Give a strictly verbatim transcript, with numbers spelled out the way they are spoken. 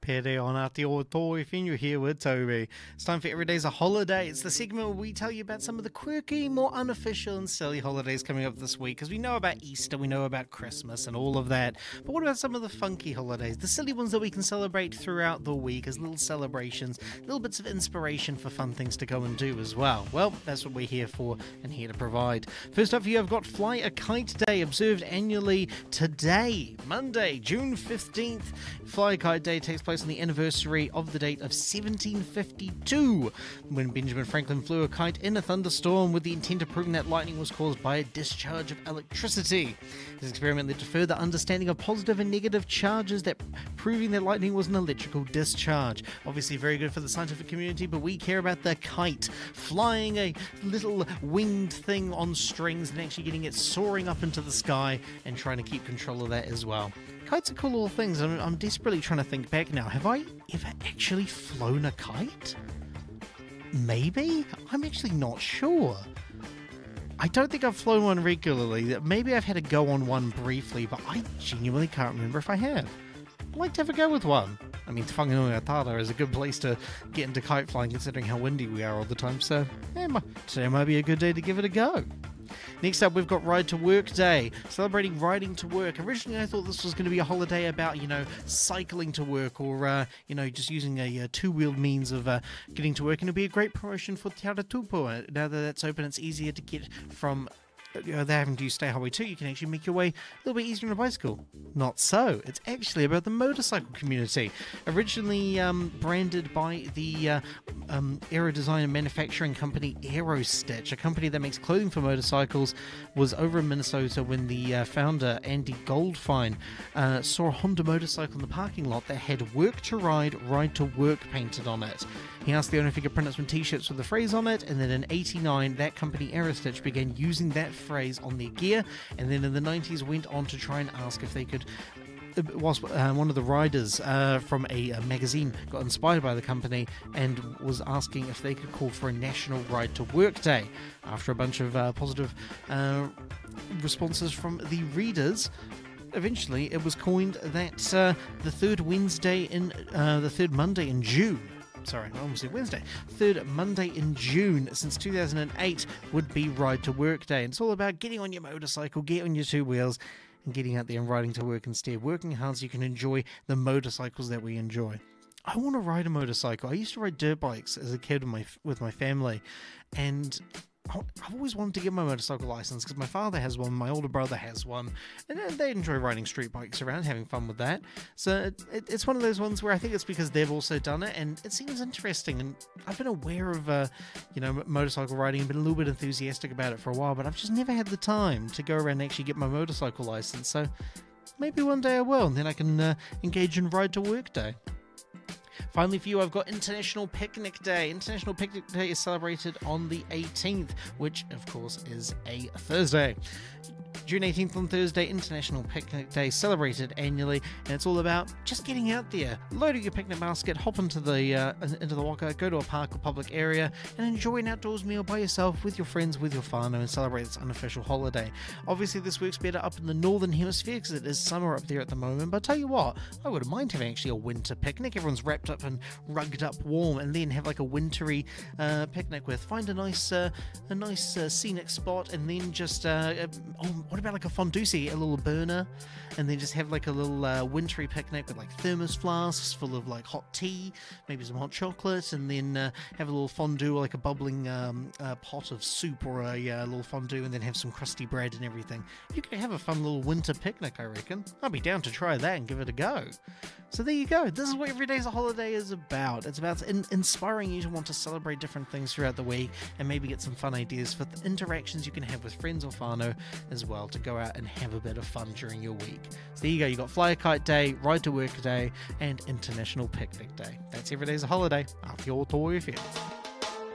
Pere on Aotearoa Whenua here with Toby. It's time for Every Day's a Holiday. It's the segment where we tell you about some of the quirky, more unofficial and silly holidays coming up this week. Because we know about Easter, we know about Christmas and all of that. But what about some of the funky holidays? The silly ones that we can celebrate throughout the week as little celebrations, little bits of inspiration for fun things to go and do as well. Well, that's what we're here for and here to provide. First up for you, I've got Fly a Kite Day, observed annually today, Monday, June fifteenth. Fly a Kite Day takes place on the anniversary of the date of seventeen fifty-two, when Benjamin Franklin flew a kite in a thunderstorm with the intent of proving that lightning was caused by a discharge of electricity. His experiment led to further understanding of positive and negative charges, that proving that lightning was an electrical discharge. Obviously very good for the scientific community, but we care about the kite, flying a little winged thing on strings and actually getting it soaring up into the sky and trying to keep control of that as well. Kites are cool little things. I'm, I'm desperately trying to think back now. Have I ever actually flown a kite? Maybe? I'm actually not sure. I don't think I've flown one regularly. Maybe I've had a go on one briefly, but I genuinely can't remember if I have. I'd like to have a go with one. I mean, Whanganui-a-Tara is a good place to get into kite flying considering how windy we are all the time, so yeah, today might be a good day to give it a go. Next up, we've got Ride to Work Day, celebrating riding to work. Originally, I thought this was going to be a holiday about, you know, cycling to work or, uh, you know, just using a, a two-wheeled means of uh, getting to work. And it'll be a great promotion for Te Aratupua. Now that that's open, it's easier to get from... You know, they're having to use Stay Highway two, you can actually make your way a little bit easier on a bicycle. Not so. It's actually about the motorcycle community. Originally um, branded by the uh, um, aero design and manufacturing company Aerostitch, a company that makes clothing for motorcycles, was over in Minnesota when the uh, founder, Andy Goldfine, uh, saw a Honda motorcycle in the parking lot that had Work to Ride, Ride to Work painted on it. He asked the owner if he could print out some t-shirts with the phrase on it, and then in eighty-nine, that company Aerostitch began using that phrase on their gear, and then in the nineties went on to try and ask if they could, whilst uh, one of the riders uh, from a, a magazine got inspired by the company and was asking if they could call for a national Ride to Work Day. After a bunch of uh, positive uh, responses from the readers, eventually it was coined that uh, the third Wednesday in uh, the third Monday in June Sorry, I almost said Wednesday. Third Monday in June since two thousand eight would be Ride to Work Day. And it's all about getting on your motorcycle, get on your two wheels, and getting out there and riding to work instead. Working hard so you can enjoy the motorcycles that we enjoy. I want to ride a motorcycle. I used to ride dirt bikes as a kid with my, with my family. And I've always wanted to get my motorcycle license because my father has one, my older brother has one, and they enjoy riding street bikes around, having fun with that. So it, it, it's one of those ones where I think it's because they've also done it, and it seems interesting. And I've been aware of, uh, you know, motorcycle riding and been a little bit enthusiastic about it for a while, but I've just never had the time to go around and actually get my motorcycle license. So maybe one day I will, and then I can uh, engage in Ride to Work Day. Finally for you, I've got International Picnic Day. International Picnic Day is celebrated on the eighteenth, which of course is a Thursday. June eighteenth on Thursday, International Picnic Day, celebrated annually, and it's all about just getting out there, loading your picnic basket, hop into the uh, into the waka, go to a park or public area, and enjoy an outdoors meal by yourself, with your friends, with your whānau, and celebrate this unofficial holiday. Obviously, this works better up in the northern hemisphere because it is summer up there at the moment, but I tell you what, I wouldn't mind having actually a winter picnic. Everyone's wrapped up and rugged up warm, and then have like a wintry uh, picnic with. Find a nice, uh, a nice uh, scenic spot, and then just uh, oh, what about like a fondue, a little burner, and then just have like a little uh, wintry picnic with like thermos flasks full of like hot tea, maybe some hot chocolate, and then uh, have a little fondue, like a bubbling um, uh, pot of soup, or a uh, little fondue, and then have some crusty bread and everything. You could have a fun little winter picnic, I reckon. I'd be down to try that and give it a go. So there you go. This is what Every Day's a Holiday is about. It's about in- inspiring you to want to celebrate different things throughout the week, and maybe get some fun ideas for the interactions you can have with friends or whānau as well, to go out and have a bit of fun during your week. So there you go. You got Fly a Kite Day, Ride to Work Day, and International Picnic Day. That's Every Day's a Holiday. Aotearoa Whenua.